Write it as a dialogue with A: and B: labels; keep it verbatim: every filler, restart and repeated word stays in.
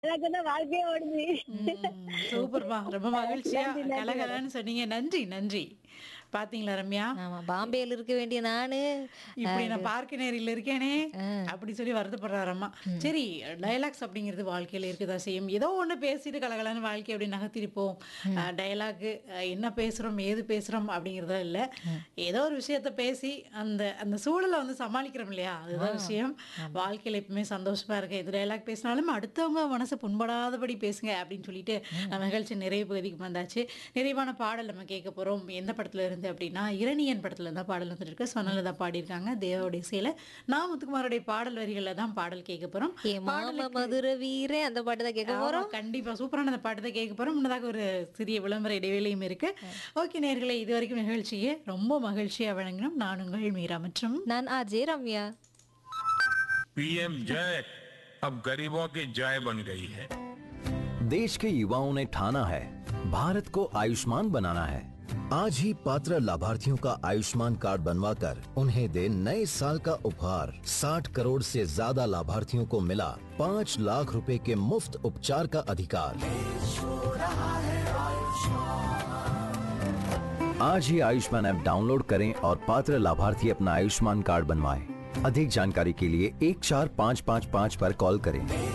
A: எனக்கு தான் வாழ்க்கையே ஓடுது.
B: ம். சூப்பர்மா. ரொம்ப மகிழ்ச்சியா
A: நன்றி, நன்றி மேடம்.
B: கலகலன்னு சொன்னீங்க. நன்றி, நன்றி. பார்த்தீங்களா ரம்யா?
C: ஆமா. பாம்பேல இருக்க வேண்டிய நானு, அ
B: இப்படி
C: இது
B: நான் பார்க்கநேரில இருக்கேனே! அப்படி சொல்லி வருத்தப்படுறாரு அம்மா. சரி, டயலாக்ஸ் அப்படிங்கிறது வாழ்க்கையில இருக்கதா செய்யும். ஏதோ ஒண்ணு பேசிட்டு கலகலன்னு வாழ்க்கைய அப்படி நகர்த்திருப்போம். அ டயலாக்கு அ என்ன பேசுறோம், ஏது பேசுறோம் அப்படிங்கிறதா இல்ல. ஏதோ ஒரு விஷயத்த பேசி அந்த அந்த சூழல வந்து சமாளிக்கிறோம் இல்லையா? அதுதான் விஷயம். வாழ்க்கையில எப்பவுமே சந்தோஷமா இருக்க. எது டயலாக் பேசினாலும் அடுத்தவங்க மனசு புண்படாதபடி பேசுங்க அப்படின்னு சொல்லிட்டு நம்ம நிகழ்ச்சி நிறைவு பகுதிக்கு வந்தாச்சு. நிறைவான பாடல் நம்ம கேட்க போறோம். எந்த படத்துல இருந்து அப்படின்னா, இரணியன் படத்துல இருந்து தான் பாடல் வந்துட்டு இருக்கு. சொர்ணலதா பாடியிருக்காங்க. தேவாவுடைய இசையில நான் முத்துக்குமாரோடைய பாடல் வரிகள்ல தான் பாடல் கேட்க போறோம்.
C: ஏ மாம
B: பாடலுக்கு
C: மதுர வீரே அந்த பாட்டு தான் கேட்க
B: ஆமா,
C: போறோம்.
B: கண்டிப்பா. சூப்பரான அந்த பாட்டு தான் கேட்க போறோம். முன்னதாக ஒரு சிறிய விளம்பர இடைவேளையும் இருக்கு. ஓகே நேயர்களே, இதுவரைக்கும் நிகழ்ச்சியை ரொம்ப மகிழ்ச்சியா வழங்கினோம். நான் உங்கள் மீரா மற்றும்
C: நான் ஆர்ஜே ரம்யா.
D: पीएम जय अब गरीबों की जय बन गई है।
E: देश के युवाओं ने ठाना है भारत को आयुष्मान बनाना है। आज ही पात्र लाभार्थियों का आयुष्मान कार्ड बनवाकर उन्हें दे नए साल का उपहार। साठ करोड़ से ज्यादा लाभार्थियों को मिला पाँच लाख रुपए के मुफ्त उपचार का अधिकार। आज ही आयुष्मान ऐप डाउनलोड करें और पात्र लाभार्थी अपना आयुष्मान कार्ड बनवाएं। अधिक जानकारी के लिए एक चार पाँच पाँच पाँच पर कॉल करें।